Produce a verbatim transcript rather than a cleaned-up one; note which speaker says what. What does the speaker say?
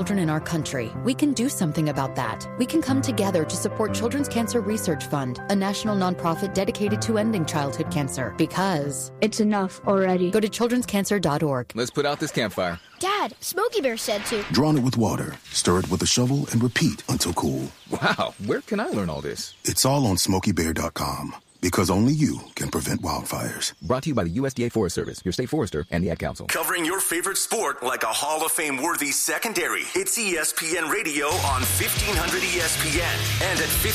Speaker 1: children in our country. We can do something about that. We can come together to support Children's Cancer Research Fund, a national nonprofit dedicated to ending childhood cancer. Because
Speaker 2: it's enough already.
Speaker 1: Go to children's cancer dot org.
Speaker 3: Let's put out this campfire.
Speaker 4: Dad, Smokey Bear said to.
Speaker 5: Drawn it with water, stir it with a shovel, and repeat until cool.
Speaker 3: Wow, where can I learn all this?
Speaker 5: It's all on smokey bear dot com. Because only you can prevent wildfires.
Speaker 3: Brought to you by the U S D A Forest Service, your state forester, and the Ad Council.
Speaker 6: Covering your favorite sport like a Hall of Fame-worthy secondary. It's E S P N Radio on fifteen hundred E S P N and at